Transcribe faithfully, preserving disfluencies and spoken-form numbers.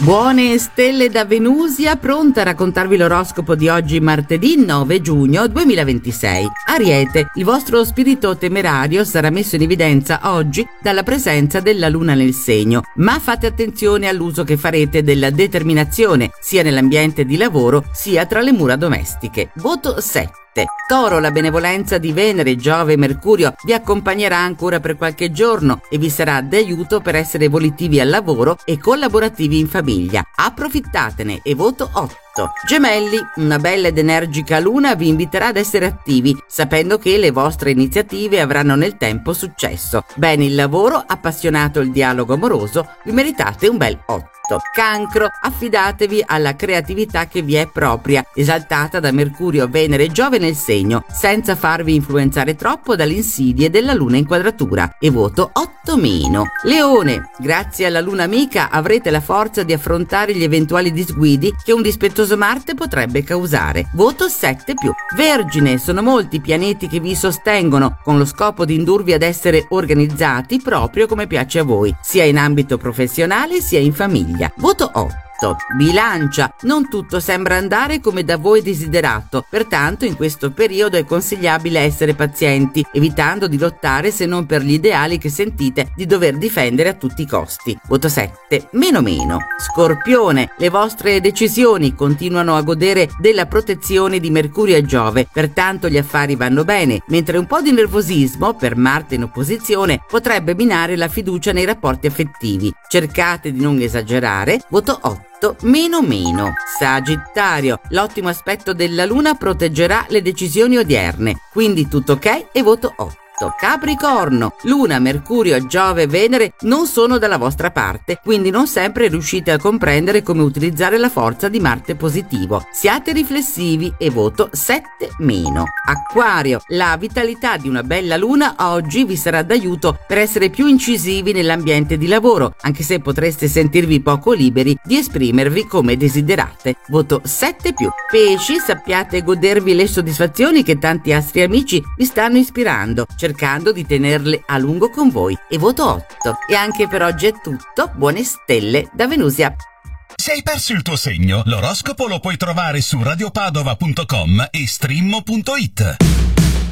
Buone stelle da Venusia, pronta a raccontarvi l'oroscopo di oggi martedì nove giugno duemilaventisei. Ariete, il vostro spirito temerario sarà messo in evidenza oggi dalla presenza della luna nel segno, ma fate attenzione all'uso che farete della determinazione, sia nell'ambiente di lavoro sia tra le mura domestiche. Voto sette. Toro, la benevolenza di Venere, Giove e Mercurio vi accompagnerà ancora per qualche giorno e vi sarà d'aiuto per essere volitivi al lavoro e collaborativi in famiglia. Approfittatene e voto otto. Gemelli, una bella ed energica luna vi inviterà ad essere attivi, sapendo che le vostre iniziative avranno nel tempo successo. Bene il lavoro, appassionato il dialogo amoroso, vi meritate un bel otto. Cancro, affidatevi alla creatività che vi è propria, esaltata da Mercurio, Venere e Giove nel segno, senza farvi influenzare troppo dalle insidie della luna in quadratura, e voto otto meno. Leone, grazie alla luna amica avrete la forza di affrontare gli eventuali disguidi che un dispettoso Marte potrebbe causare. Voto sette più. Vergine, sono molti i pianeti che vi sostengono con lo scopo di indurvi ad essere organizzati proprio come piace a voi, sia in ambito professionale sia in famiglia. Voto otto. Bilancia, non tutto sembra andare come da voi desiderato, pertanto in questo periodo è consigliabile essere pazienti, evitando di lottare se non per gli ideali che sentite di dover difendere a tutti i costi. Voto sette, meno meno. Scorpione, le vostre decisioni continuano a godere della protezione di Mercurio e Giove, pertanto gli affari vanno bene, mentre un po' di nervosismo per Marte in opposizione potrebbe minare la fiducia nei rapporti affettivi. Cercate di non esagerare. Voto otto. Meno meno. Sagittario, l'ottimo aspetto della luna proteggerà le decisioni odierne, quindi tutto ok e voto otto. Capricorno, Luna, Mercurio, Giove e Venere non sono dalla vostra parte, quindi non sempre riuscite a comprendere come utilizzare la forza di Marte positivo. Siate riflessivi e voto sette meno. Acquario, la vitalità di una bella luna oggi vi sarà d'aiuto per essere più incisivi nell'ambiente di lavoro, anche se potreste sentirvi poco liberi di esprimervi come desiderate. Voto sette più. Pesci, sappiate godervi le soddisfazioni che tanti astri amici vi stanno ispirando, cercando di tenerle a lungo con voi, e voto otto. E anche per oggi è tutto. Buone stelle da Venusia. Se hai perso il tuo segno, l'oroscopo lo puoi trovare su radiopadova punto com e streammo punto it.